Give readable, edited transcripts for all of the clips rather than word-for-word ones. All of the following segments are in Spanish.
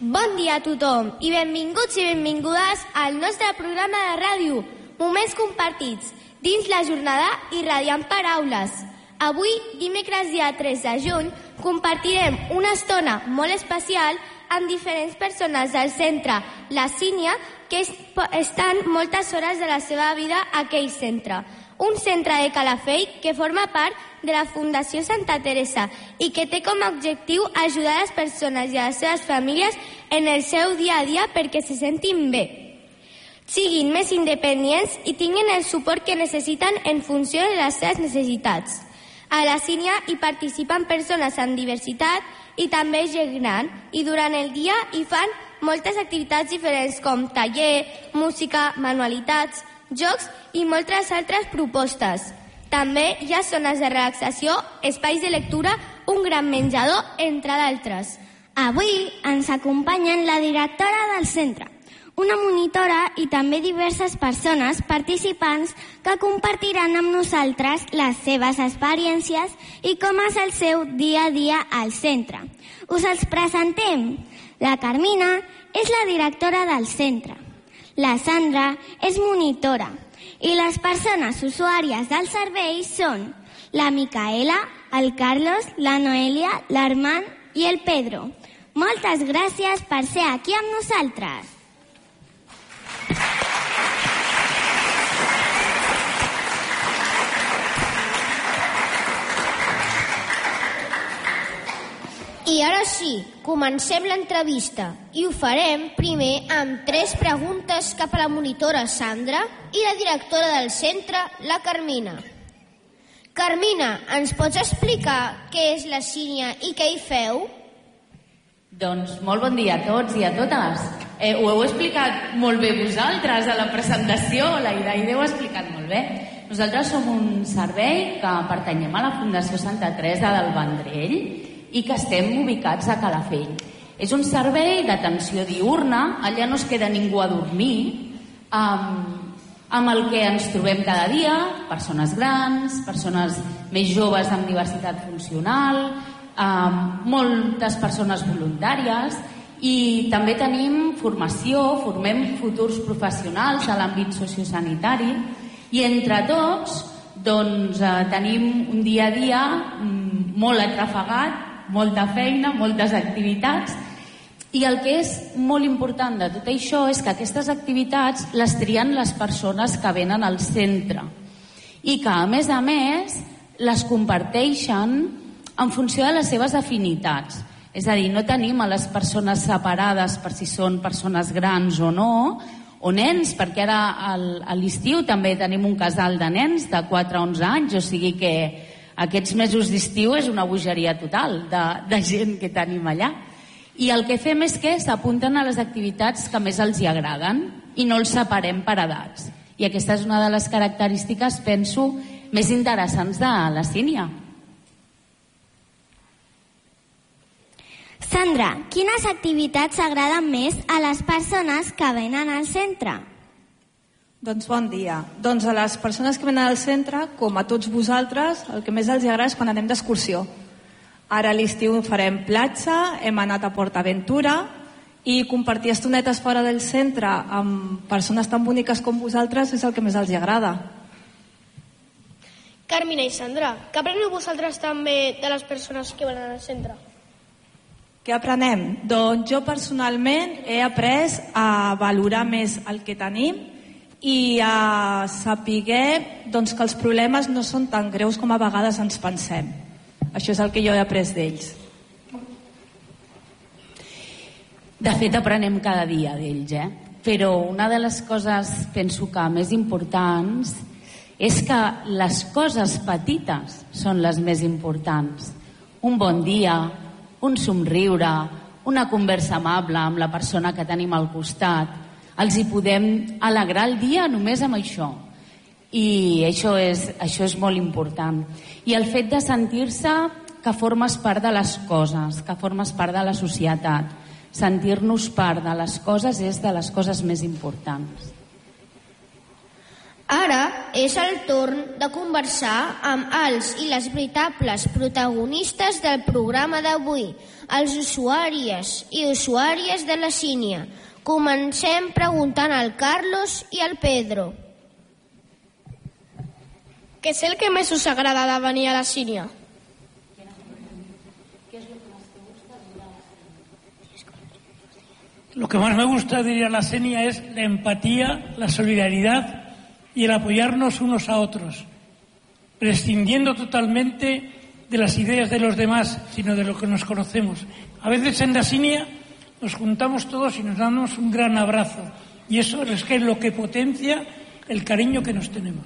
Bon dia a tothom i benvinguts i benvingudes al nostre programa de ràdio Moments Compartits, dins la jornada Irradiant Paraules. Avui, dimecres dia 3 de juny, compartirem una estona molt especial amb diferents persones del centre La Sínia que estan moltes hores de la seva vida a aquell centre. Un centre de Calafell que forma part de la Fundació Santa Teresa i que té com a objectiu ajudar les persones i a les seves famílies en el seu dia a dia perquè se sentin bé, siguin més independents i tinguin el suport que necessiten en funció de les seves necessitats. A la Sínia hi participen persones amb diversitat i també gent gran, i durant el dia hi fan moltes activitats diferents com taller, música, manualitats, jocs i moltes altres propostes. També hi ha zones de relaxació, espais de lectura, un gran menjador, entre d'altres. Avui ens acompanyen la directora del centre, una monitora i també diverses persones participants que compartiran amb nosaltres les seves experiències i com és el seu dia a dia al centre. Us els presentem. La Carmina és la directora del centre. La Sandra és monitora i les persones usuàries del servei són la Micaela, el Carlos, la Noelia, l'Armand i el Pedro. Moltes gràcies per ser aquí amb nosaltres. I ara sí, comencem l'entrevista i ho farem primer amb 3 preguntes cap a la monitora Sandra i la directora del centre, la Carmina. Carmina, ens pots explicar què és la Sínia i què hi feu? Doncs molt bon dia a tots i a totes. Ho heu explicat molt bé vosaltres a la presentació, la Iraide ho ha explicat molt bé. Nosaltres som un servei que pertanyem a la Fundació Santa Teresa del Vendrell i que estem ubicats a Calafell. És un servei d'atenció diürna, allà no es queda ningú a dormir, amb el que ens trobem cada dia, persones grans, persones més joves amb diversitat funcional, moltes persones voluntàries, i també tenim formació, formem futurs professionals de l'àmbit sociosanitari, i entre tots doncs, tenim un dia a dia molt atrafegat, molta feina, moltes activitats, i el que és molt important de tot això és que aquestes activitats les trien les persones que venen al centre i que, a més, les comparteixen en funció de les seves afinitats. És a dir, no tenim a les persones separades per si són persones grans o no, o nens, perquè ara a l'estiu també tenim un casal de nens de 4 a 11 anys, o sigui que aquests mesos d'estiu és una bogeria total de gent que tenim allà. I el que fem és que s'apunten a les activitats que més els hi agraden i no els separem per edats. I aquesta és una de les característiques, penso, més interessants de la Sínia. Sandra, quines activitats agraden més a les persones que venen al centre? Doncs bon dia. Doncs a les persones que venen al centre, com a tots vosaltres, el que més els agrada és quan anem d'excursió. Ara a l'estiu farem platja, hem anat a PortAventura i compartir estonetes fora del centre amb persones tan boniques com vosaltres és el que més els agrada. Carmina i Sandra, què apreneu vosaltres també de les persones que venen al centre? Què aprenem? Doncs jo personalment he après a valorar més el que tenim i a saber doncs, que els problemes no són tan greus com a vegades ens pensem. Això és el que jo he après d'ells. De fet, aprenem cada dia d'ells, Però una de les coses, penso que més importants, és que les coses petites són les més importants. Un bon dia, un somriure, una conversa amable amb la persona que tenim al costat, els hi podem alegrar el dia només amb això. I això és molt important. I el fet de sentir-se que formes part de les coses, que formes part de la societat. Sentir-nos part de les coses és de les coses més importants. Ara és el torn de conversar amb els i les veritables protagonistes del programa d'avui, els usuàries i usuàries de la Sínia. Comencem preguntant al Carlos i al Pedro. Què és el que més us agrada de venir a la Sínia? Lo que más me gusta de ir a la Sénia es la empatía, la solidaridad y el apoyarnos unos a otros, prescindiendo totalmente de las ideas de los demás, sino de lo que nos conocemos. A veces en la Sínia nos juntamos todos y nos damos un gran abrazo, y eso es lo que potencia el cariño que nos tenemos.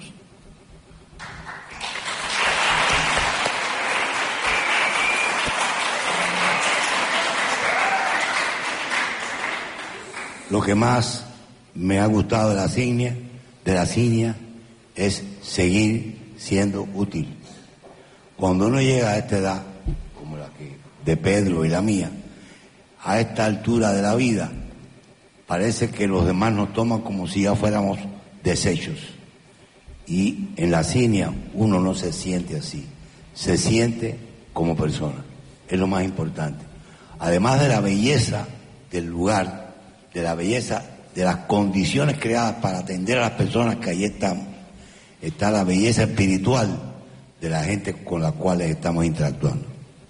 Lo que más me ha gustado de la Sínia es seguir siendo útil. Cuando uno llega a esta edad, como la que de Pedro y la mía, a esta altura de la vida, parece que los demás nos toman como si ya fuéramos desechos. Y en la Sínia uno no se siente así, se siente como persona. Es lo más importante. Además de la belleza del lugar, de la belleza de las condiciones creadas para atender a las personas que allí estamos, está la belleza espiritual de la gente con la cual estamos interactuando.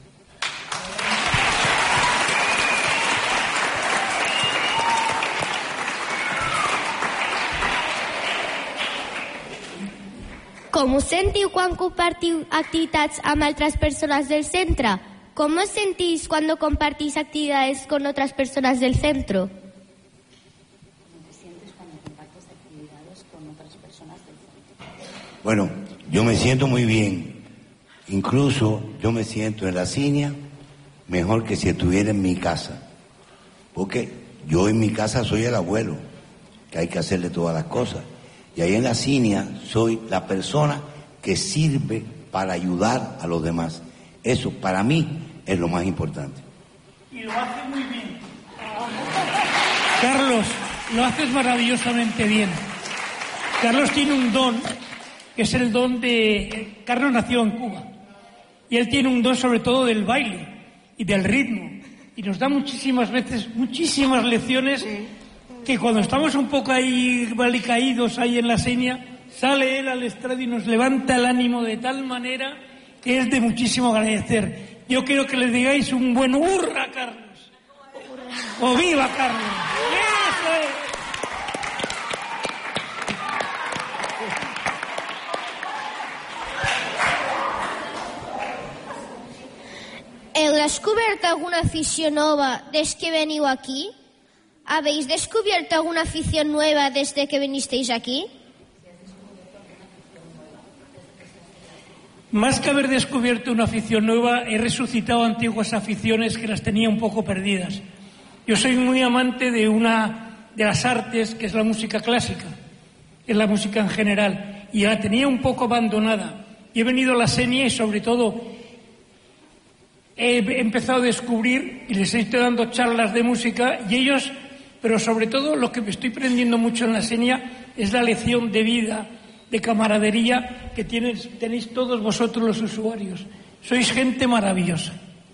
Com us sentiu quan compartiu activitats amb altres persones del centre? ¿Cómo os sentís cuando compartís actividades con otras personas del centro? Bueno, yo me siento muy bien. Incluso yo me siento en la Sínia mejor que si estuviera en mi casa. Porque yo en mi casa soy el abuelo, que hay que hacerle todas las cosas. Y ahí en la Sínia soy la persona que sirve para ayudar a los demás. Eso para mí es lo más importante. Y lo hace muy bien. Carlos, lo haces maravillosamente bien. Carlos tiene un don, que es el don de... Carlos nació en Cuba. Y él tiene un don sobre todo del baile y del ritmo. Y nos da muchísimas veces, muchísimas lecciones que cuando estamos un poco ahí valicaídos ahí en la Sínia, sale él al estrado y nos levanta el ánimo de tal manera que es de muchísimo agradecer. Yo quiero que le digáis un buen hurra a Carlos. ¡O viva Carlos! ¡Eso es! ¿Heu descubierto alguna afición nueva desde que veniu aquí? ¿Habéis descubierto alguna afición nueva desde que vinisteis aquí? Más que haber descubierto una afición nueva, he resucitado antiguas aficiones que las tenía un poco perdidas. Yo soy muy amante de una de las artes, que es la música clásica, es la música en general, y la tenía un poco abandonada. Y he venido a la Sénia y sobre todo he empezado a descubrir, y les estoy dando charlas de música, y ellos, pero sobre todo lo que me estoy aprendiendo mucho en la Sénia es la lección de vida, de camaradería que tenéis todos vosotros los usuarios. Sois gente maravillosa.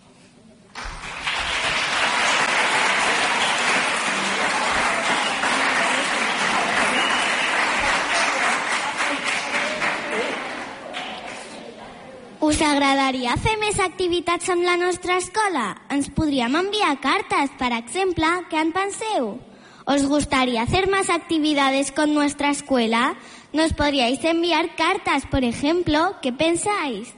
Us agradaria fer més activitats amb la nostra escola? Ens podríem enviar cartas, por ejemplo. ¿Qué en penseu? ¿Os gustaría hacer más actividades con nuestra escuela? Nos podríais enviar cartas, por ejemplo. ¿Qué pensáis?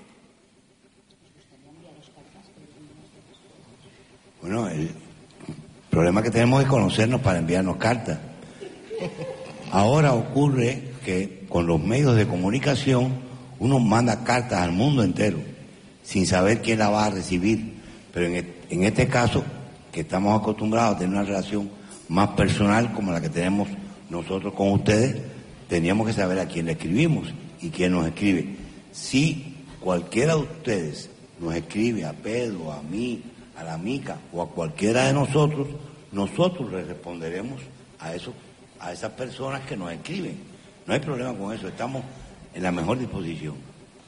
Bueno, el problema que tenemos es conocernos para enviarnos cartas. Ahora ocurre que con los medios de comunicación uno manda cartas al mundo entero sin saber quién la va a recibir. Pero en este caso, que estamos acostumbrados a tener una relación más personal como la que tenemos nosotros con ustedes, teníamos que saber a quién le escribimos y quién nos escribe. Si cualquiera de ustedes nos escribe, a Pedro, a mí, a la Mica o a cualquiera de nosotros, nosotros le responderemos a esas personas que nos escriben. No hay problema con eso, estamos en la mejor disposición.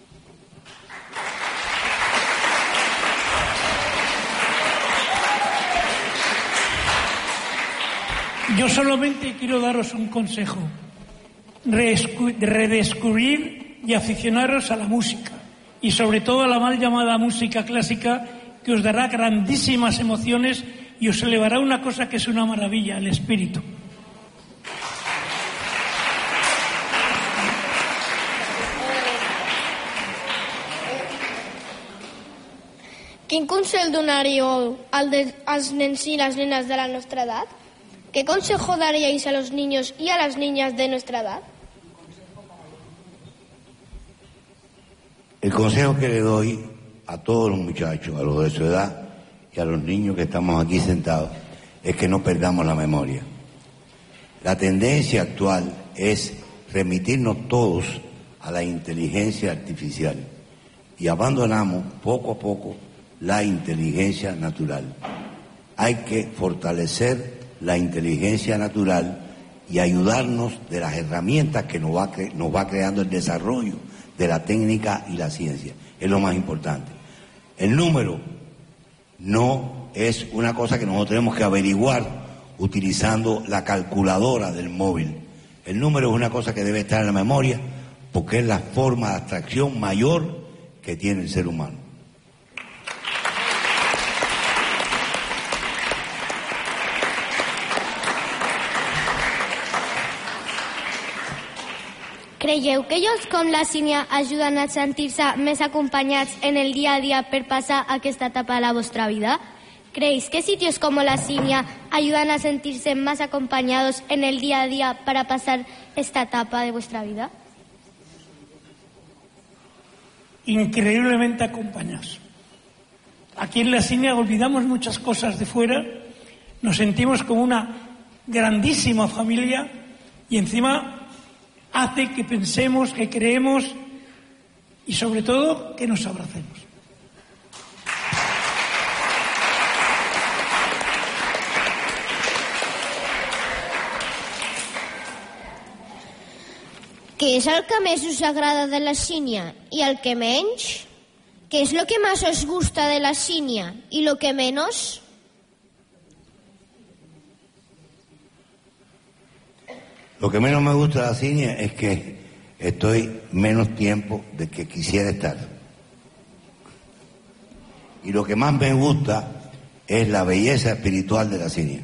Yo solamente quiero daros un consejo: redescubrir y aficionaros a la música, y sobre todo a la mal llamada música clásica, que os dará grandísimas emociones y os elevará una cosa que es una maravilla, el espíritu. Quin consell donaríeu als nens y las nenas de la nuestra edad? ¿Qué consejo daríais a los niños y a las niñas de nuestra edad? El consejo que le doy a todos los muchachos, a los de su edad y a los niños que estamos aquí sentados, es que no perdamos la memoria. La tendencia actual es remitirnos todos a la inteligencia artificial y abandonamos poco a poco la inteligencia natural. Hay que fortalecer la inteligencia natural y ayudarnos de las herramientas que nos va creando el desarrollo de la técnica y la ciencia. Es lo más importante. El número no es una cosa que nosotros tenemos que averiguar utilizando la calculadora del móvil. El número es una cosa que debe estar en la memoria porque es la forma de abstracción mayor que tiene el ser humano. Creieu que ells com la Sínia ajuden a sentir-se més acompanyats en el dia a dia per passar aquesta etapa de la vostra vida? ¿Creéis que sitios como la Sínia ayudan a sentirse más acompañados en el día a día para pasar esta etapa de vuestra vida? Increíblemente acompañados. Aquí en la Sínia olvidamos muchas cosas de fuera, nos sentimos como una grandísima familia y encima hace que pensemos, que creemos y sobre todo que nos abracemos. ¿Qué es el que més us agrada de la Sínia y el que menys? ¿Qué es lo que más os gusta de la Sínia y lo que menos? Lo que menos me gusta de la Sínia es que estoy menos tiempo del que quisiera estar. Y lo que más me gusta es la belleza espiritual de la Sínia.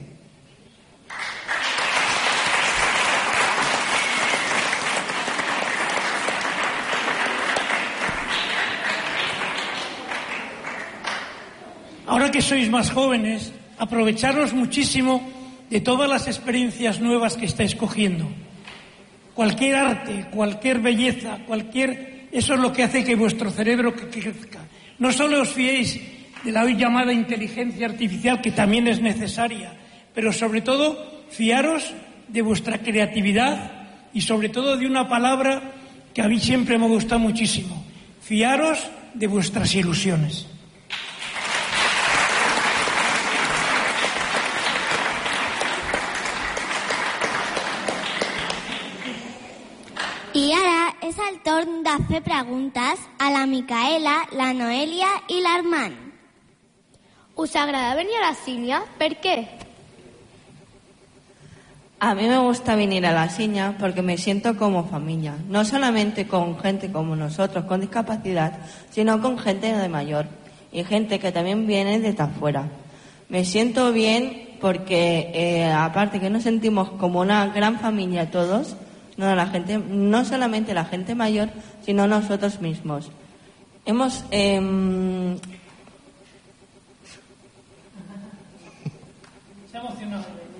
Ahora que sois más jóvenes, aprovecharos muchísimo de todas las experiencias nuevas que estáis cogiendo. Cualquier arte, cualquier belleza, eso es lo que hace que vuestro cerebro crezca. No solo os fiéis de la hoy llamada inteligencia artificial, que también es necesaria, pero sobre todo fiaros de vuestra creatividad y sobre todo de una palabra que a mí siempre me gusta muchísimo: fiaros de vuestras ilusiones. I ara és el torn de fer preguntes a la Micaela, la Noelia i l'Armand. ¿Us agrada venir a la Sínia? ¿Per qué? A mí me gusta venir a la Sínia porque me siento como familia, no solamente con gente como nosotros, con discapacidad, sino con gente de mayor y gente que también viene desde afuera. Me siento bien porque, aparte que nos sentimos como una gran familia todos, no solamente la gente mayor, sino nosotros mismos. Hemos... Se ha emocionado.